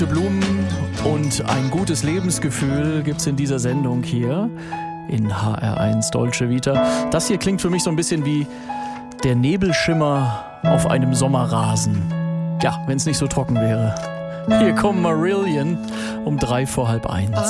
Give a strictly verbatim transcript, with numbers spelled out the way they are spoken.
Blumen und ein gutes Lebensgefühl gibt's in dieser Sendung hier in H R eins Dolce Vita. Das hier klingt für mich so ein bisschen wie der Nebelschimmer auf einem Sommerrasen. Ja, wenn es nicht so trocken wäre. Hier kommen Marillion um drei vor halb eins.